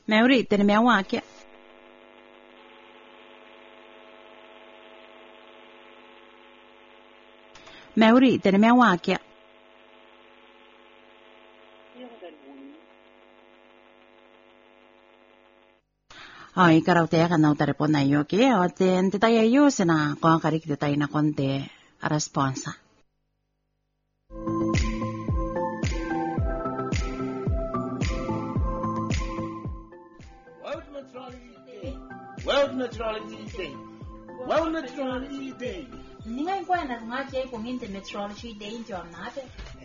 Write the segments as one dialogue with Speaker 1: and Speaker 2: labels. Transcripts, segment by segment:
Speaker 1: Mauri tenemea wake. Mauri tenemea wake. Ai karau te kana utare pona yo ke o te tai yo sena ko kari te tai na konte responsa.
Speaker 2: World Meteorology Day. World Meteorology Day.
Speaker 3: Ningai kwa na ngake ko nginte Meteorology Day njonate.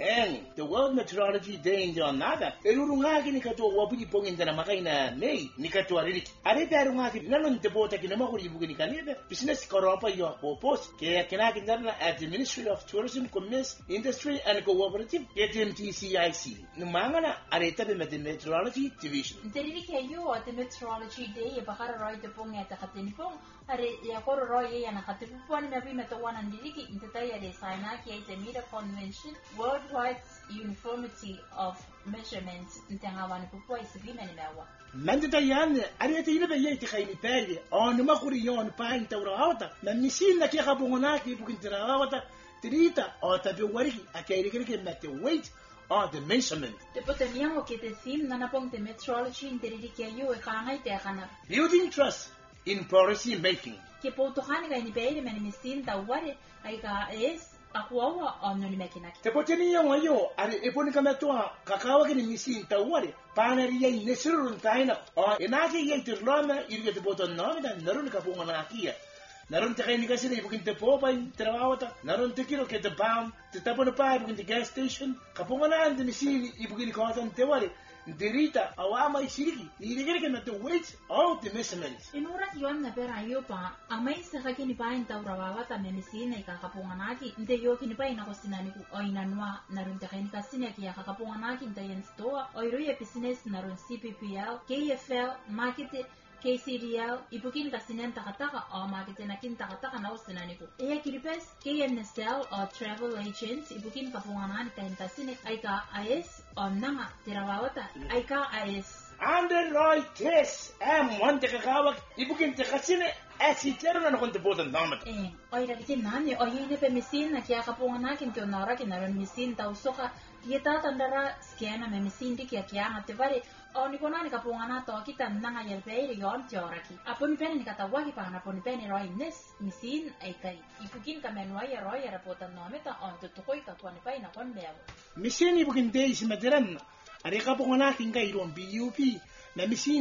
Speaker 2: The World Meteorology Day njonata. Elurungaki nikato wabuji ponginda na makaina nei nikato ariki. Arete arungaki nano ntebota kinema ko yibugi nikanebe. Business koropa yo popos ke kenaki ndana at the Ministry of Tourism, Commerce, Industry and Cooperative KTMTCIC. Numangana arete be Meteorology Division.
Speaker 3: Ndirike yo at the Meteorology Day bakara roi de ponga ta katenipong are ya koro roi ya na katepuponi mabi metawana ndiriki ntetai ade saina ki ite Mira Convention Worldwide Uniformity of Measurements ntangawani pupua isibina ni mewa.
Speaker 2: Mandita yan arete ile be yete khaini pele on makuri yon pain tawrata na misina ki khabongonaki bukintirawata trita o tabe wariki akairikirike mate weight or the measurement.
Speaker 3: The potemiamo ke te sim na napong te meteorology ndiriki yo e kangai te kana.
Speaker 2: Building trust in policy making.
Speaker 3: Ke potokani ga ni beire mani misin ta ware ai ga es akwawa ono ni mekinaki.
Speaker 2: Te poteni yo ari eponi kamatoa kakawa ke ni misin ta ware panari ye nesirun taina o enaki ye tirlama irge te boton no da narun ka ponga na kia. Narun te kaini kasine bukin te popa intrawata narun te kilo ke te bam te tapon pa bukin te gas station kaponga na ande misin ibukin ko tan te ware Derita awama isiriki irigere na the weight of the measurements.
Speaker 3: Inura yon na pera yo pa amai sa kakini pa inta urawawa ta memisina ikakapunganaki nte yo kini pa inakosinani ku oinanwa narun tekeni kasine ki yakakapunganaki nte yen store oiruye business narun CPPL KFL market KCDL ibukin kasinen takataka o market na kin takataka na usinani ku eya kiripes KNSL or travel agents ibukin kapunganani ta kasine aika AS o nanga tirawawata aika AS
Speaker 2: Ande Roy Tess wante kakawak ibukin te kasine asitero na konte botan namat.
Speaker 3: Oira dikin nani oyine pe misin na kia kapunganaki nte onara kinaron misin ta usoka Yeta tandara skena me misin di kia ngate vare o ni konani kapungana to kita nanga yelpeire yon tioraki aponi pene ni katawaki pa aponi pene roi nes misin ai kai ipukin kamenwa ya roi ya rapota no meta on to koi ka tuani pa ina kon lewo
Speaker 2: misin ibukin dei simaderan are kapungana kinga iron BUP na misin